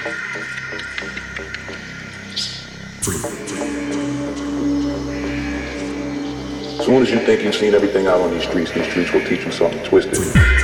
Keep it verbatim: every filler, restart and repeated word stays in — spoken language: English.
As soon as you think you've seen everything out on these streets, these streets will teach you something twisted.